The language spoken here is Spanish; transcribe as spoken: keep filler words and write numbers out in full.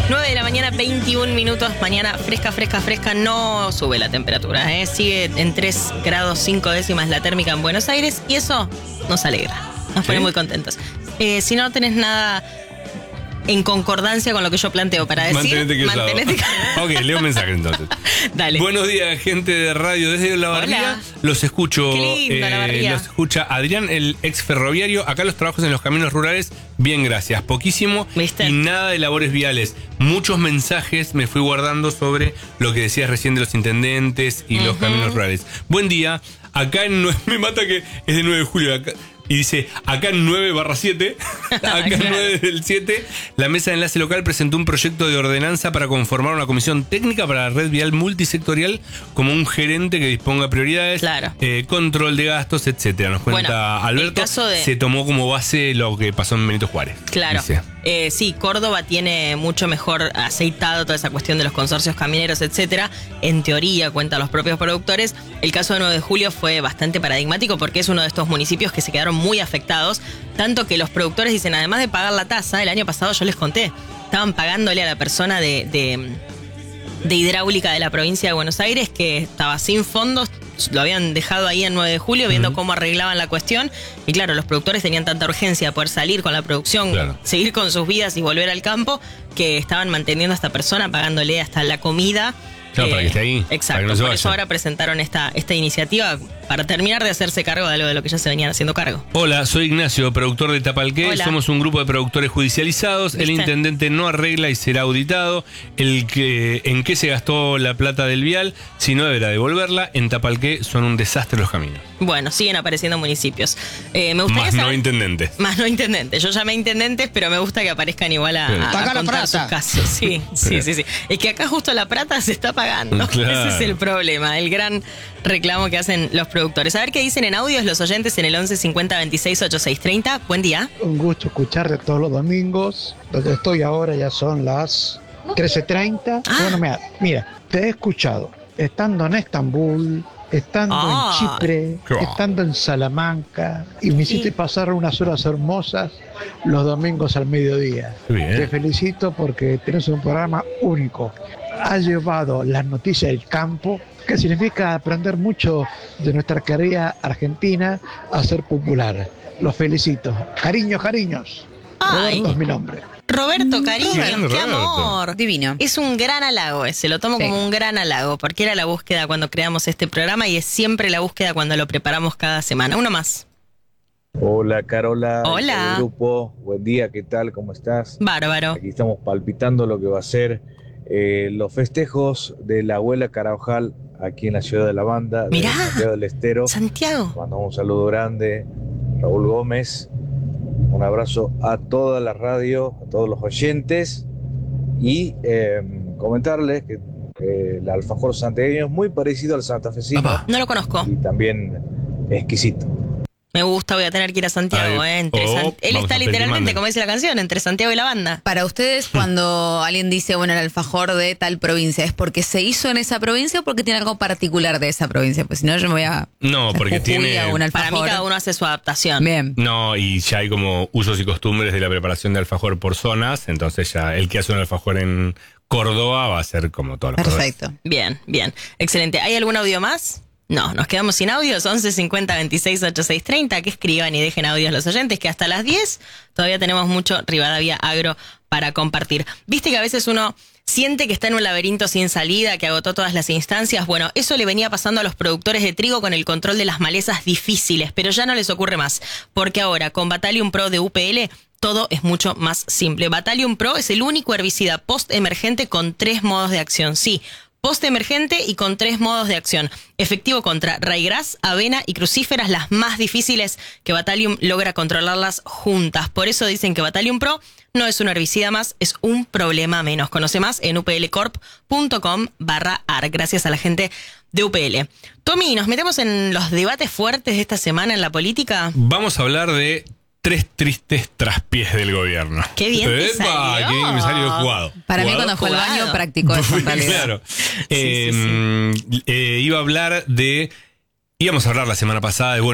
nueve de la mañana, veintiún minutos. Mañana fresca, fresca, fresca. No sube la temperatura, ¿eh? Sigue en tres grados cinco décimas la térmica en Buenos Aires. Y eso nos alegra. Nos pone ¿Sí? muy contentos. Eh, si no tenés nada en concordancia con lo que yo planteo para decir, Mantenete que mantenete Ok, leo un mensaje entonces. Dale. Buenos días, gente de radio. Desde La Barría Hola. los escucho. Qué lindo, La Barría. Los escucha Adrián, el ex ferroviario. Acá los trabajos en los caminos rurales, bien, gracias. Poquísimo ¿Viste? y nada de labores viales. Muchos mensajes me fui guardando sobre lo que decías recién de los intendentes y los caminos rurales. Buen día. Acá en nue- me mata que es de nueve de julio. Acá, y dice, acá en nueve barra siete, acá en Claro. nueve del siete, la mesa de enlace local presentó un proyecto de ordenanza para conformar una comisión técnica para la red vial multisectorial como un gerente que disponga prioridades, Claro. eh, control de gastos, etcétera. Nos cuenta Bueno, el Alberto. caso de- Se tomó como base lo que pasó en Benito Juárez. Claro. Dice. Eh, sí, Córdoba tiene mucho mejor aceitado toda esa cuestión de los consorcios camineros, etcétera. En teoría, cuentan los propios productores. El caso de nueve de julio fue bastante paradigmático porque es uno de estos municipios que se quedaron muy afectados. Tanto que los productores dicen, además de pagar la tasa, el año pasado yo les conté, estaban pagándole a la persona de, de, de hidráulica de la provincia de Buenos Aires que estaba sin fondos. Lo habían dejado ahí en nueve de julio viendo cómo arreglaban la cuestión. Y claro, los productores tenían tanta urgencia de poder salir con la producción, Claro. seguir con sus vidas y volver al campo, que estaban manteniendo a esta persona, pagándole hasta la comida. Claro, para que esté ahí, Exacto, para que no se por vaya. eso ahora presentaron esta, esta iniciativa para terminar de hacerse cargo de algo de lo que ya se venían haciendo cargo. Hola, soy Ignacio, productor de Tapalqué. Hola. Somos un grupo de productores judicializados. El ¿Viste? intendente no arregla y será auditado. El que en qué se gastó la plata del vial, si no deberá devolverla. En Tapalqué son un desastre los caminos. Bueno, siguen apareciendo municipios. Eh, me gustaría Más no saber- intendentes. Más no intendentes. Yo llamé intendentes, pero me gusta que aparezcan igual a, Sí. a- a Paga la contar plata. sus casos. Sí, sí, sí, sí. Es que acá justo la plata se está pagando. Claro. Ese es el problema, el gran reclamo que hacen los productores. A ver qué dicen en audios los oyentes en el once cincuenta veintiséis ochenta y seis treinta. Buen día. Un gusto escucharte todos los domingos. Donde estoy ahora ya son las trece treinta. Ah. Bueno, mira, mira, te he escuchado estando en Estambul, estando Ah. en Chipre, Qué va. estando en Salamanca y me hiciste Sí. pasar unas horas hermosas los domingos al mediodía. Qué bien. Te felicito porque tenés un programa único. Has llevado las noticias del campo, que significa aprender mucho de nuestra querida Argentina a ser popular. Los felicito. Cariños, cariños. Ay. Roberto es mi nombre. Roberto, cariño, Bien, qué Roberto. amor. Divino. Es un gran halago ese, lo tomo Sí. como un gran halago, porque era la búsqueda cuando creamos este programa y es siempre la búsqueda cuando lo preparamos cada semana. Uno más. Hola Carola, Hola. del grupo, buen día, ¿qué tal? ¿Cómo estás? Bárbaro. Aquí estamos palpitando lo que va a ser eh, los festejos de la abuela Carabajal aquí en la ciudad de La Banda, de Mirá. Santiago del Estero. Santiago. Mandamos un saludo grande, Raúl Gómez, un abrazo a toda la radio, a todos los oyentes y eh, comentarles que eh, el alfajor santiagueño es muy parecido al santafesino Papá. No lo conozco. y también exquisito. Me gusta, voy a tener que ir a Santiago, Ay, ¿eh? Entre oh, San- Él vamos está a pedir que literalmente, manden. como dice la canción, entre Santiago y la Banda. Para ustedes, cuando alguien dice, bueno, el alfajor de tal provincia, ¿es porque se hizo en esa provincia o porque tiene algo particular de esa provincia? Pues si no, yo me voy a... No, porque Jujuy tiene- a un Para alfajor. mí cada uno hace su adaptación. Bien. No, y ya hay como usos y costumbres de la preparación de alfajor por zonas. Entonces ya el que hace un alfajor en Córdoba va a ser como todos los cordobeses. Perfecto. Bien, bien. Excelente. ¿Hay algún audio más? No, nos quedamos sin audios. once cincuenta veintiséis ochenta y seis treinta. Que escriban y dejen audios los oyentes, que hasta las diez todavía tenemos mucho Rivadavia Agro para compartir. Viste que a veces uno siente que está en un laberinto sin salida, que agotó todas las instancias. Bueno, eso le venía pasando a los productores de trigo con el control de las malezas difíciles, pero ya no les ocurre más, porque ahora con Battalion Pro de U P L todo es mucho más simple. Battalion Pro es el único herbicida post-emergente con tres modos de acción. Sí, post-emergente y con tres modos de acción. Efectivo contra raigras, avena y crucíferas, las más difíciles, que Battalion logra controlarlas juntas. Por eso dicen que Battalion Pro no es un herbicida más, es un problema menos. Conoce más en uplcorp.com barra ar. Gracias a la gente de U P L. Tommy, ¿nos metemos en los debates fuertes de esta semana en la política? Vamos a hablar de tres tristes traspiés del gobierno. Qué bien te ¡Epa! salió. ¡Qué bien me salió jugado! Para mí ¿Jugado? cuando fue al baño Jugado. practicó eso en realidad. Claro. sí, Eh, eh, iba a hablar de... Íbamos a hablar la semana pasada de... Bueno,